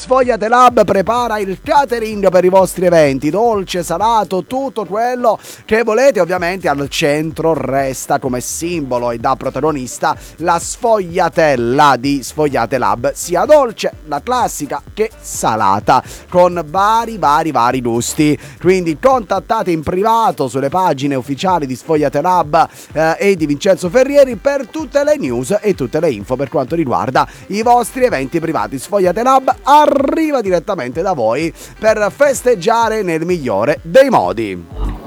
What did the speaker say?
Sfogliate Lab prepara il catering per i vostri eventi, dolce, salato, tutto quello che volete. Ovviamente al centro resta come simbolo e da protagonista la sfogliatella di Sfogliate Lab, sia dolce, la classica, che salata, con vari gusti. Quindi contattate in privato sulle pagine ufficiali di Sfogliate Lab e di Vincenzo Ferrieri per tutte le news e tutte le info per quanto riguarda i vostri eventi privati. Sfogliate Lab arriva direttamente da voi per festeggiare nel migliore dei modi.